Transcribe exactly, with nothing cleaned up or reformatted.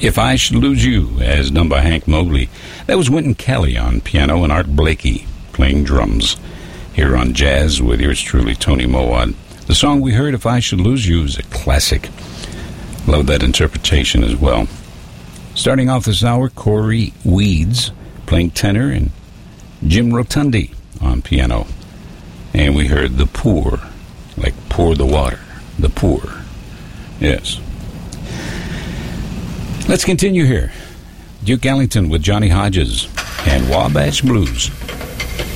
If I Should Lose You, as done by Hank Mobley. That was Wynton Kelly on piano and Art Blakey playing drums. Here on Jazz with yours truly, Tony Mowat. The song we heard, If I Should Lose You, is a classic. Love that interpretation as well. Starting off this hour, Corey Weeds playing tenor and Jim Rotundi on piano. And we heard The Poor, like pour the water. The Poor. Yes. Let's continue here. Duke Ellington with Johnny Hodges and Wabash Blues.